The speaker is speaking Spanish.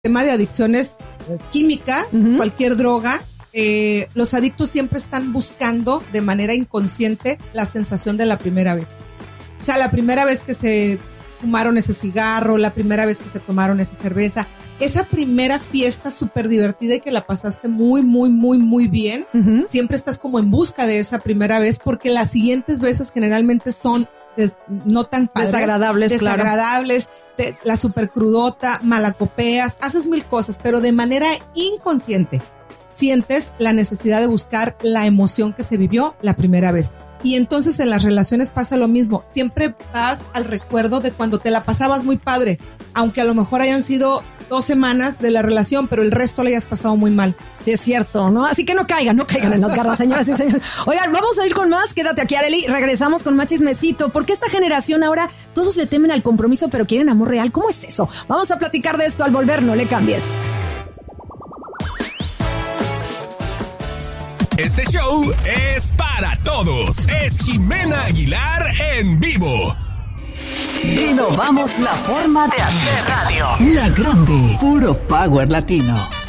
tema de adicciones químicas, cualquier droga, los adictos siempre están buscando de manera inconsciente la sensación de la primera vez. O sea, la primera vez que se fumaron ese cigarro, la primera vez que se tomaron esa cerveza, esa primera fiesta súper divertida y que la pasaste muy, muy, muy, muy bien. Siempre estás como en busca de esa primera vez porque las siguientes veces generalmente son no tan padres, desagradables, la super crudota, malacopeas, haces mil cosas, pero de manera inconsciente sientes la necesidad de buscar la emoción que se vivió la primera vez. Y entonces en las relaciones pasa lo mismo, siempre vas al recuerdo de cuando te la pasabas muy padre, aunque a lo mejor hayan sido 2 semanas de la relación, pero el resto le hayas pasado muy mal. Sí, es cierto, ¿no? Así que no caigan en las garras, señoras y señores. Oigan, vamos a ir con más, quédate aquí, Arely, regresamos con más chismecito, porque esta generación ahora, todos le temen al compromiso, pero quieren amor real, ¿cómo es eso? Vamos a platicar de esto al volver, no le cambies. Este show es para todos. Es Ximena Aguilar en vivo. Innovamos la forma de hacer radio. La Grande, puro power latino.